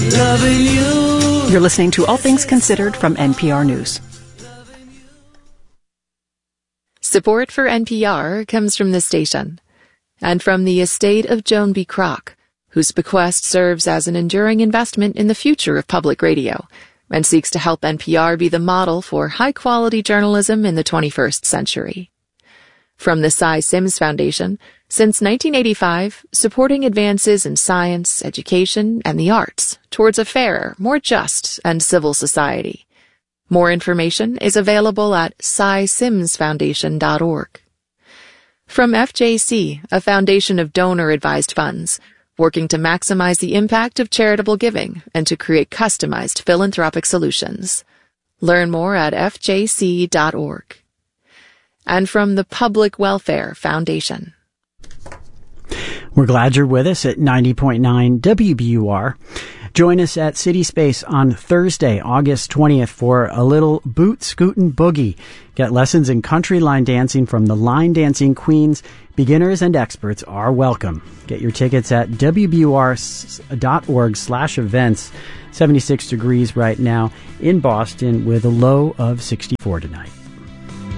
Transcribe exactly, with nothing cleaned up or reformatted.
loving you. You're listening to All Things Considered from N P R News. Support for N P R comes from this station and from the estate of Joan B. Kroc, whose bequest serves as an enduring investment in the future of public radio and seeks to help N P R be the model for high-quality journalism in the twenty-first century. From the Cy Sims Foundation, since nineteen eighty-five, supporting advances in science, education, and the arts towards a fairer, more just, and civil society. More information is available at cy sims foundation dot org. From F J C, a foundation of donor-advised funds, working to maximize the impact of charitable giving and to create customized philanthropic solutions. Learn more at f j c dot org. And from the Public Welfare Foundation. We're glad you're with us at ninety point nine W B U R. Join us at City Space on Thursday, August twentieth for a little boot scootin' boogie. Get lessons in country line dancing from the line dancing queens. Beginners and experts are welcome. Get your tickets at w b u r dot org slash events. seventy-six degrees right now in Boston with a low of sixty-four tonight.